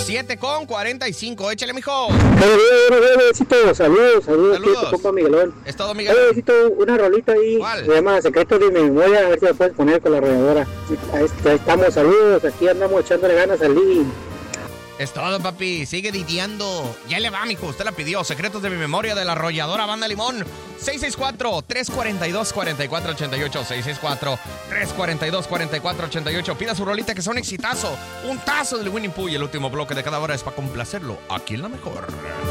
7:45. Échale, mijo. Saludos. Aquí tu compa Miguelón. Es todo, Miguel. Necesito una rolita ahí. ¿Cuál? Se llama Secretos de mi memoria. A ver si la puedes poner con la arrolladora. Ahí estamos, saludos. Aquí andamos echándole ganas al living. Es todo, papi. Sigue didiando. Ya le va, mijo. Usted la pidió. Secretos de mi memoria de la arrolladora Banda Limón. 664-342-4488. 664-342-4488. Pida su rolita que sea un exitazo. Un tazo del Winnie Pooh. Y el último bloque de cada hora es para complacerlo. Aquí en la mejor.